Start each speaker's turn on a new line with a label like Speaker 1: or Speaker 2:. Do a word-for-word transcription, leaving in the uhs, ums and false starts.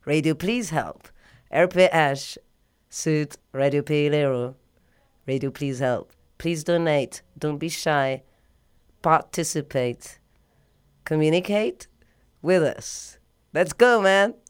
Speaker 1: Radio Please Help. R P S Suit Radio Peilero. Radio Please Help. Please donate. Don't be shy. Participate. Communicate with us. Let's go, man.